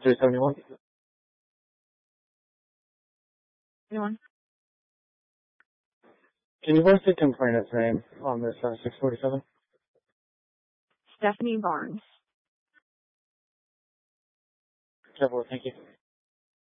371. Anyone? Can you voice the complainant's name on this 647? Stephanie Barnes. Careful, thank you.